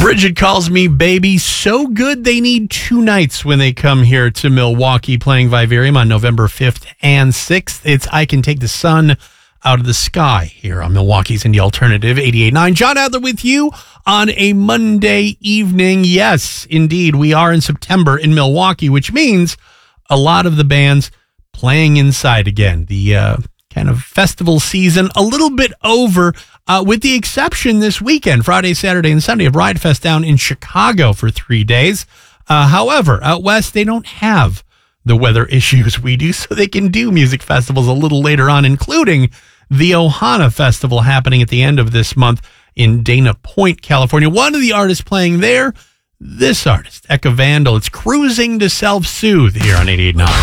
Bridget calls me baby. So good they need 2 nights when they come here to Milwaukee playing Vivarium on November 5th and 6th. It's I Can Take the Sun Out of the Sky here on Milwaukee's Indie Alternative 88.9. John Adler with you on a Monday evening. Yes, indeed, we are in September in Milwaukee, which means a lot of the bands playing inside again. The kind of festival season a little bit over, with the exception this weekend, Friday, Saturday, and Sunday of Riot Fest down in Chicago for 3 days. However, out west, they don't have the weather issues we do, so they can do music festivals a little later on, including the Ohana Festival happening at the end of this month in Dana Point, California. One of the artists playing there, this artist, Eka Vandal. It's Cruising to Self-Soothe here on 88.9.